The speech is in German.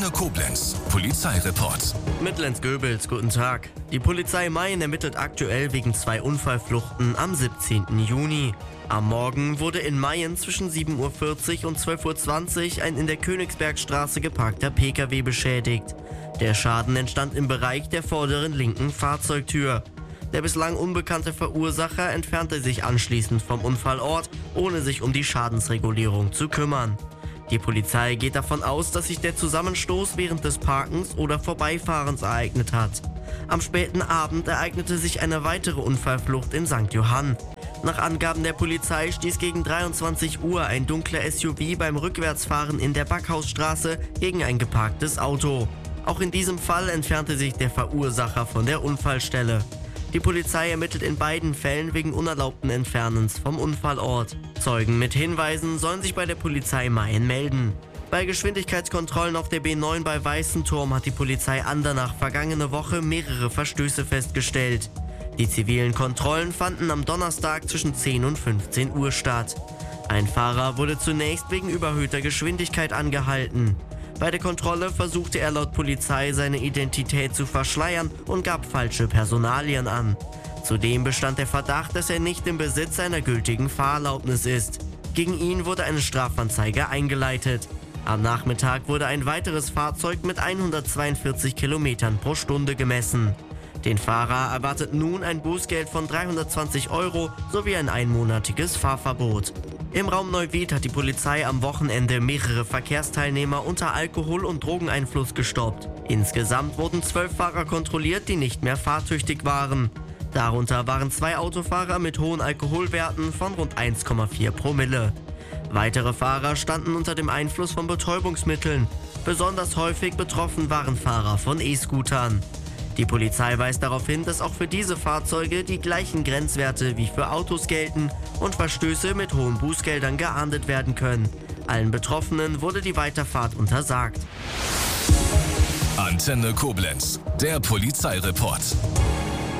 Antenne Koblenz Polizeireport. Mittellenz-Göbels, guten Tag. Die Polizei Mayen ermittelt aktuell wegen 2 Unfallfluchten am 17. Juni. Am Morgen wurde in Mayen zwischen 7:40 Uhr und 12:20 Uhr ein in der Königsbergstraße geparkter Pkw beschädigt. Der Schaden entstand im Bereich der vorderen linken Fahrzeugtür. Der bislang unbekannte Verursacher entfernte sich anschließend vom Unfallort, ohne sich um die Schadensregulierung zu kümmern. Die Polizei geht davon aus, dass sich der Zusammenstoß während des Parkens oder Vorbeifahrens ereignet hat. Am späten Abend ereignete sich eine weitere Unfallflucht in St. Johann. Nach Angaben der Polizei stieß gegen 23 Uhr ein dunkler SUV beim Rückwärtsfahren in der Backhausstraße gegen ein geparktes Auto. Auch in diesem Fall entfernte sich der Verursacher von der Unfallstelle. Die Polizei ermittelt in beiden Fällen wegen unerlaubten Entfernens vom Unfallort. Zeugen mit Hinweisen sollen sich bei der Polizei Mayen melden. Bei Geschwindigkeitskontrollen auf der B9 bei Weißenturm hat die Polizei Andernach vergangene Woche mehrere Verstöße festgestellt. Die zivilen Kontrollen fanden am Donnerstag zwischen 10 und 15 Uhr statt. Ein Fahrer wurde zunächst wegen überhöhter Geschwindigkeit angehalten. Bei der Kontrolle versuchte er laut Polizei seine Identität zu verschleiern und gab falsche Personalien an. Zudem bestand der Verdacht, dass er nicht im Besitz einer gültigen Fahrerlaubnis ist. Gegen ihn wurde eine Strafanzeige eingeleitet. Am Nachmittag wurde ein weiteres Fahrzeug mit 142 Kilometern pro Stunde gemessen. Den Fahrer erwartet nun ein Bußgeld von 320 € sowie ein einmonatiges Fahrverbot. Im Raum Neuwied hat die Polizei am Wochenende mehrere Verkehrsteilnehmer unter Alkohol- und Drogeneinfluss gestoppt. Insgesamt wurden 12 Fahrer kontrolliert, die nicht mehr fahrtüchtig waren. Darunter waren 2 Autofahrer mit hohen Alkoholwerten von rund 1,4 Promille. Weitere Fahrer standen unter dem Einfluss von Betäubungsmitteln. Besonders häufig betroffen waren Fahrer von E-Scootern. Die Polizei weist darauf hin, dass auch für diese Fahrzeuge die gleichen Grenzwerte wie für Autos gelten und Verstöße mit hohen Bußgeldern geahndet werden können. Allen Betroffenen wurde die Weiterfahrt untersagt. Antenne Koblenz, der Polizeireport.